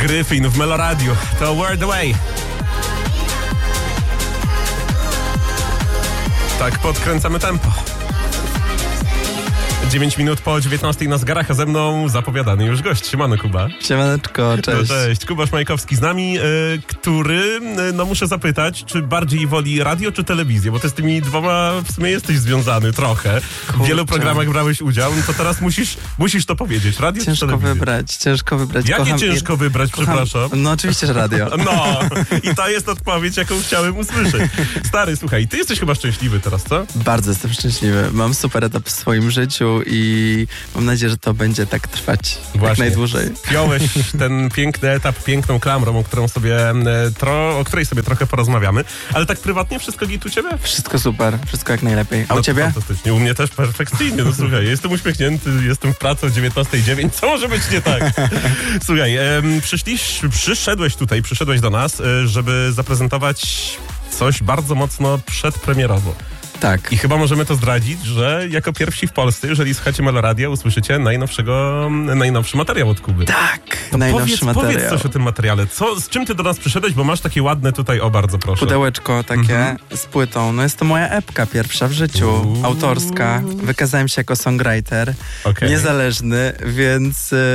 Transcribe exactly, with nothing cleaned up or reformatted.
Gryfin w Meloradiu. To World Away. Tak podkręcamy tempo. dziewięć minut po dziewiętnastej na zegarach, a ze mną zapowiadany już gość. Siemano, Kuba. Siemaneczko, cześć. No, cześć. Kuba Szmajkowski z nami, y, który, y, no muszę zapytać, czy bardziej woli radio czy telewizję, bo ty z tymi dwoma w sumie jesteś związany trochę. Kurczę. W wielu programach brałeś udział, no to teraz musisz, musisz to powiedzieć. Radio Ciężko czy telewizję? wybrać, ciężko wybrać. Jakie Kocham, ciężko wybrać, kocham, przepraszam? No oczywiście, że radio. No, i to jest odpowiedź, jaką chciałem usłyszeć. Stary, słuchaj, ty jesteś chyba szczęśliwy teraz, co? Bardzo jestem szczęśliwy. Mam super etap w swoim życiu i mam nadzieję, że to będzie tak trwać Właśnie. jak najdłużej. Wpiąłeś ten piękny etap piękną klamrą, o, którą sobie, e, tro, o której sobie trochę porozmawiamy. Ale tak prywatnie wszystko git u ciebie? Wszystko super, wszystko jak najlepiej. A No u to ciebie? Fantastycznie. U mnie też perfekcyjnie. No słuchaj, jestem uśmiechnięty, jestem w pracy o dziewiętnastej dziewięć. Co może być nie tak? Słuchaj, em, przyszliś, przyszedłeś tutaj, przyszedłeś do nas, e, żeby zaprezentować coś bardzo mocno przedpremierowo. Tak. I chyba możemy to zdradzić, że jako pierwsi w Polsce, jeżeli słuchacie Meloradia, usłyszycie najnowszego, najnowszy materiał od Kuby. Tak, To najnowszy powiedz, materiał. powiedz coś o tym materiale. Co, z czym ty do nas przyszedłeś, bo masz takie ładne tutaj, o bardzo proszę. Pudełeczko takie Mhm. z płytą. No jest to moja epka pierwsza w życiu, Uuu. autorska. Wykazałem się jako songwriter, Okej. niezależny, więc...